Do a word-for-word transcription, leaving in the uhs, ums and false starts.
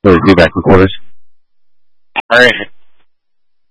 So is he back in quarters? All right.